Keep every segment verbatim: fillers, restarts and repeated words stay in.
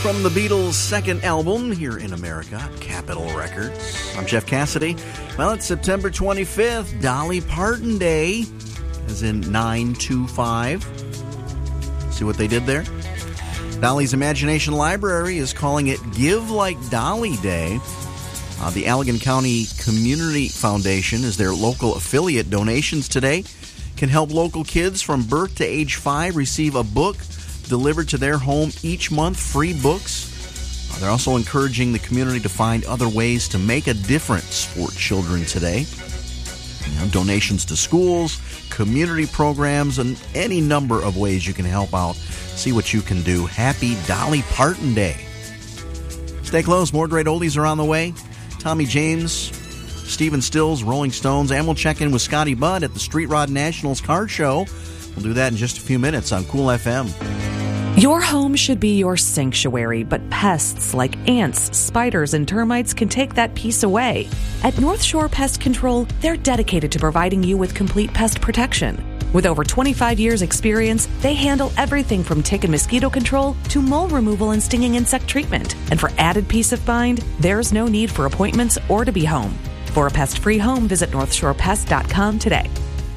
From the Beatles' second album here in America, Capitol Records. I'm Jeff Cassidy. Well, it's September twenty-fifth, Dolly Parton Day, as in nine two five. See what they did there? Dolly's Imagination Library is calling it Give Like Dolly Day. Uh, the Allegan County Community Foundation is their local affiliate. Donations today can help local kids from birth to age five receive a book delivered to their home each month, free books. Uh, they're also encouraging the community to find other ways to make a difference for children today. You know, donations to schools, community programs, and any number of ways you can help out. See what you can do. Happy Dolly Parton Day. Stay close. More great oldies are on the way. Tommy James, Stephen Stills, Rolling Stones, and we'll check in with Scotty Budd at the Street Rod Nationals Car Show. We'll do that in just a few minutes on Cool F M. Your home should be your sanctuary, but pests like ants, spiders, and termites can take that peace away. At North Shore Pest Control, they're dedicated to providing you with complete pest protection. With over twenty-five years experience, they handle everything from tick and mosquito control to mole removal and stinging insect treatment. And for added peace of mind, there's no need for appointments or to be home. For a pest-free home, visit north shore pest dot com today.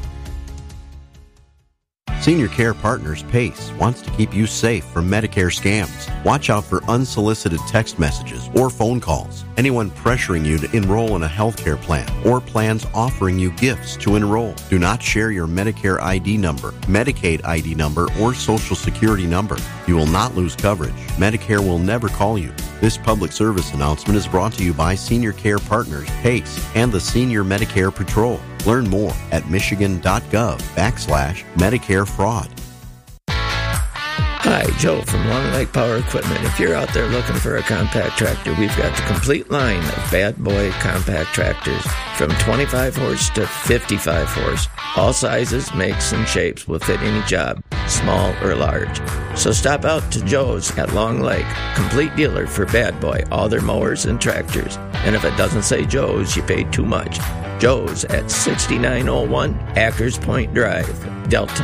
Senior Care Partners PACE wants to keep you safe from Medicare scams. Watch out for unsolicited text messages or phone calls. Anyone pressuring you to enroll in a healthcare plan or plans offering you gifts to enroll. Do not share your Medicare I D number, Medicaid I D number, or Social Security number. You will not lose coverage. Medicare will never call you. This public service announcement is brought to you by Senior Care Partners PACE and the Senior Medicare Patrol. Learn more at michigan.gov backslash Medicare fraud. Hi, Joe from Long Lake Power Equipment. If you're out there looking for a compact tractor, we've got the complete line of Bad Boy compact tractors from twenty-five horse to fifty-five horse. All sizes, makes, and shapes will fit any job, small or large. So stop out to Joe's at Long Lake, complete dealer for Bad Boy, all their mowers and tractors. And if it doesn't say Joe's, you paid too much. Joe's at sixty-nine oh one Ackers Point Drive, Delton.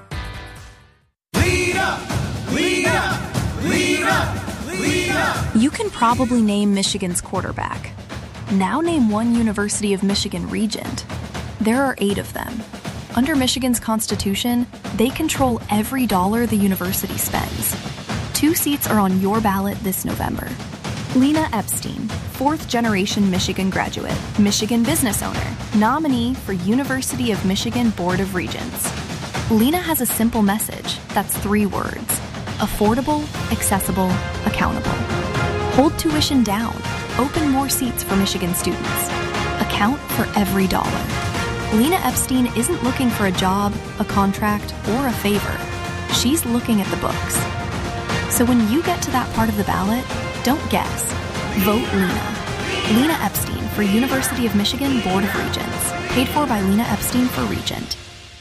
Lead up! Lead up! Lead up! Lead up! You can probably name Michigan's quarterback. Now name one University of Michigan regent. There are eight of them. Under Michigan's Constitution, they control every dollar the university spends. Two seats are on your ballot this November. Lena Epstein, fourth-generation Michigan graduate, Michigan business owner, nominee for University of Michigan Board of Regents. Lena has a simple message that's three words: affordable, accessible, accountable. Hold tuition down. Open more seats for Michigan students. Account for every dollar. Lena Epstein isn't looking for a job, a contract, or a favor. She's looking at the books. So when you get to that part of the ballot, don't guess. Vote Lena. Lena Epstein for University of Michigan Board of Regents. Paid for by Lena Epstein for Regent.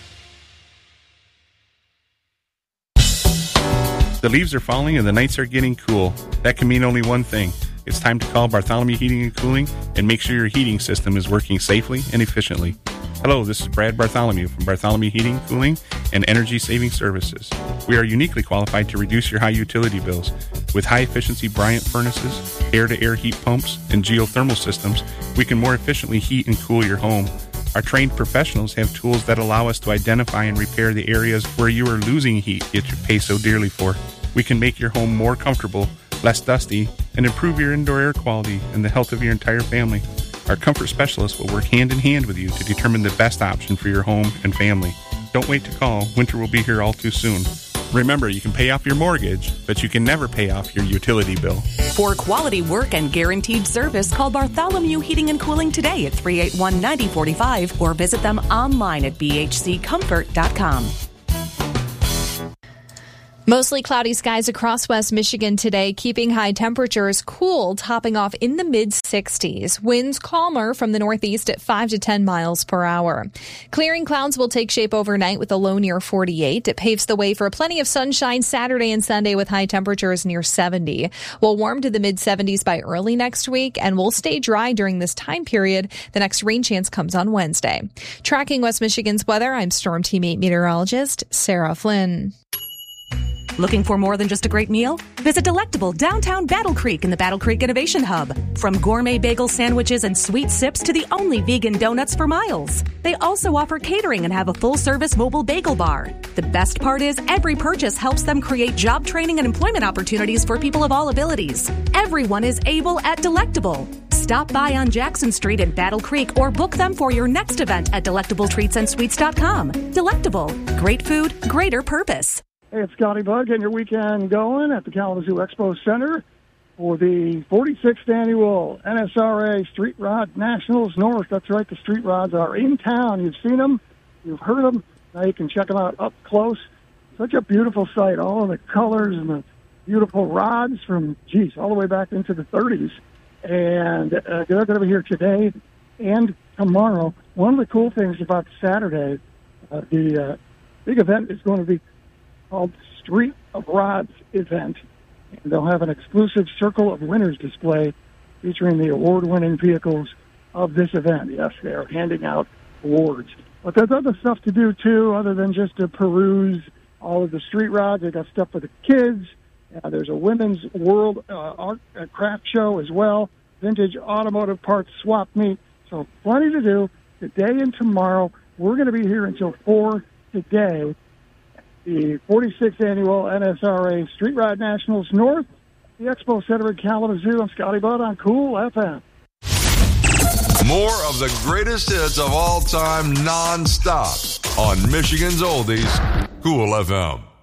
The leaves are falling and the nights are getting cool. That can mean only one thing. It's time to call Bartholomew Heating and Cooling and make sure your heating system is working safely and efficiently. Hello, this is Brad Bartholomew from Bartholomew Heating, Cooling, and Energy Saving Services. We are uniquely qualified to reduce your high utility bills. With high-efficiency Bryant furnaces, air-to-air heat pumps, and geothermal systems, we can more efficiently heat and cool your home. Our trained professionals have tools that allow us to identify and repair the areas where you are losing heat yet you pay so dearly for. We can make your home more comfortable, less dusty, and improve your indoor air quality and the health of your entire family. Our comfort specialists will work hand in hand with you to determine the best option for your home and family. Don't wait to call. Winter will be here all too soon. Remember, you can pay off your mortgage, but you can never pay off your utility bill. For quality work and guaranteed service, call Bartholomew Heating and Cooling today at three eight one, nine oh four five or visit them online at b h c comfort dot com. Mostly cloudy skies across West Michigan today, keeping high temperatures cool, topping off in the mid sixties. Winds calmer from the northeast at five to ten miles per hour. Clearing clouds will take shape overnight with a low near forty-eight. It paves the way for plenty of sunshine Saturday and Sunday with high temperatures near seventy. We'll warm to the mid seventies by early next week and will stay dry during this time period. The next rain chance comes on Wednesday. Tracking West Michigan's weather, I'm Storm Team eight meteorologist Sarah Flynn. Looking for more than just a great meal? Visit Delectable downtown Battle Creek in the Battle Creek Innovation Hub. From gourmet bagel sandwiches and sweet sips to the only vegan donuts for miles. They also offer catering and have a full-service mobile bagel bar. The best part is every purchase helps them create job training and employment opportunities for people of all abilities. Everyone is able at Delectable. Stop by on Jackson Street in Battle Creek or book them for your next event at delectable treats and sweets dot com. Delectable. Great food, greater purpose. Hey, it's Scotty Bud getting your weekend going at the Kalamazoo Expo Center for the forty-sixth Annual N S R A Street Rod Nationals North. That's right, the Street Rods are in town. You've seen them, you've heard them. Now you can check them out up close. Such a beautiful sight, all of the colors and the beautiful rods from, geez, all the way back into the thirties. And uh, they're going to be here today and tomorrow. One of the cool things about Saturday, uh, the uh, big event is going to be called Street of Rods event. And they'll have an exclusive Circle of Winners display featuring the award-winning vehicles of this event. Yes, they are handing out awards. But there's other stuff to do, too, other than just to peruse all of the street rods. They got stuff for the kids. Uh, there's a women's world uh, art uh, craft show as well, vintage automotive parts swap meet. So plenty to do today and tomorrow. We're going to be here until four today. The forty-sixth Annual N S R A Street Rod Nationals North, the Expo Center in Kalamazoo. I'm Scotty Budd on Cool F M. More of the greatest hits of all time, non-stop on Michigan's Oldies, Cool F M.